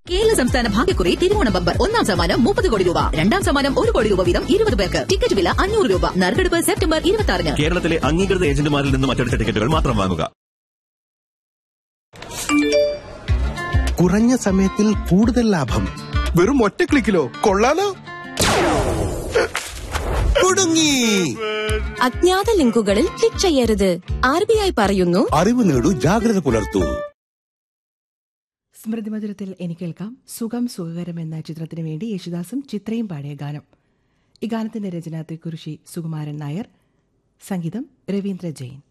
കേരള സംസ്ഥാന ഭാഗ്യക്കുറി തിരുവോണ ബമ്പർ 1ാം സമ്മാനം 30 കോടി രൂപ, 2ാം സമ്മാനം 1 കോടി രൂപ വീതം 20 പേർക്ക്. ടിക്കറ്റ് വില 500 രൂപ. നറുക്കെടുപ്പ് സെപ്റ്റംബർ 26-ന്. കേരളത്തിലെ അംഗീകൃത ഏജന്റുമാരിൽ നിന്നും അച്ചടിച്ച ടിക്കറ്റുകൾ മാത്രം വാങ്ങുക. കുറഞ്ഞ സമയത്തിൽ കൂടുതൽ ലാഭം വെറും ഒറ്റ ക്ലിക്കിലോ? കൊള്ളാലോ. കുടുങ്ങി. അജ്ഞാത ലിങ്കുകളിൽ ക്ലിക്ക് ചെയ്യരുത്. RBI പറയുന്നു, അറിവ് നേടൂ, ജാഗ്രത പുലർത്തൂ. സ്മൃതിമധുരത്തിൽ ഇനി കേൾക്കാം സുഖം സുഖകരം എന്ന ചിത്രത്തിനു വേണ്ടി യേശുദാസും ചിത്രയും പാടിയ ഗാനം. ഈ ഗാനത്തിന്റെ രചന തൃക്കുറിശ്ശി സുകുമാരൻ നായർ, സംഗീതം രവീന്ദ്ര ജെയിൻ.